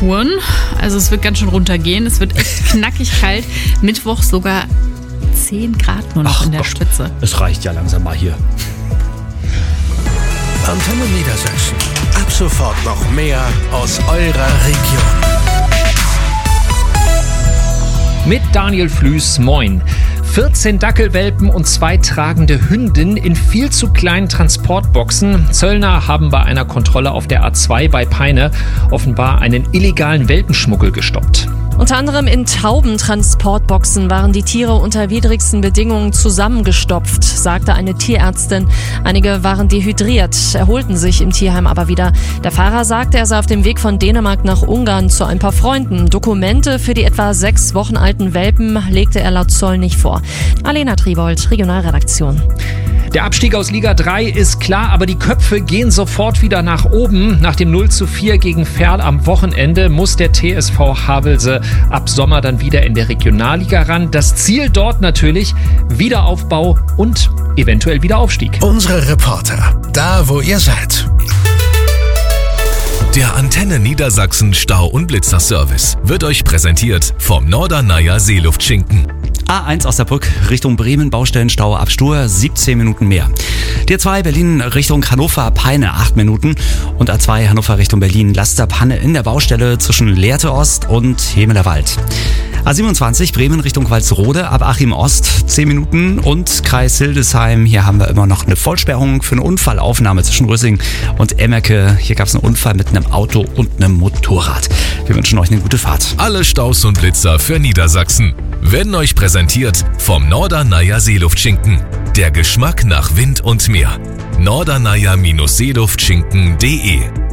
Temperaturen. Also es wird ganz schön runtergehen. Es wird echt knackig kalt. Mittwoch sogar 10 Grad nur noch in der Spitze. Es reicht ja langsam mal hier. Antenne Niedersachsen. Ab sofort noch mehr aus eurer Region. Mit Daniel Flüß, moin. 14 Dackelwelpen und 2 tragende Hündinnen in viel zu kleinen Transportboxen. Zöllner haben bei einer Kontrolle auf der A2 bei Peine offenbar einen illegalen Welpenschmuggel gestoppt. Unter anderem in Taubentransportboxen waren die Tiere unter widrigsten Bedingungen zusammengestopft, sagte eine Tierärztin. Einige waren dehydriert, erholten sich im Tierheim aber wieder. Der Fahrer sagte, er sei auf dem Weg von Dänemark nach Ungarn zu ein paar Freunden. Dokumente für die etwa 6 Wochen alten Welpen legte er laut Zoll nicht vor. Alena Triebold, Regionalredaktion. Der Abstieg aus Liga 3 ist klar, aber die Köpfe gehen sofort wieder nach oben. Nach dem 0:4 gegen Verl am Wochenende muss der TSV Havelse ab Sommer dann wieder in der Regionalliga ran. Das Ziel dort natürlich Wiederaufbau und eventuell Wiederaufstieg. Unsere Reporter, da wo ihr seid. Der Antenne Niedersachsen Stau- und Blitzerservice wird euch präsentiert vom Norderneier Seeluftschinken. A1 Osnabrück Richtung Bremen, Baustellenstau ab Stur, 17 Minuten mehr. Die A2 Berlin Richtung Hannover, Peine, 8 Minuten. Und A2 Hannover Richtung Berlin, Lasterpanne in der Baustelle zwischen Lehrte Ost und Hemelerwald. A27 Bremen Richtung Walsrode, ab Achim Ost, 10 Minuten. Und Kreis Hildesheim, hier haben wir immer noch eine Vollsperrung für eine Unfallaufnahme zwischen Rösing und Emmerke. Hier gab es einen Unfall mit einem Auto und einem Motorrad. Wir wünschen euch eine gute Fahrt. Alle Staus und Blitzer für Niedersachsen werden euch präsentiert vom Norderneier Seeluftschinken. Der Geschmack nach Wind und Meer. norderneier-seeluftschinken.de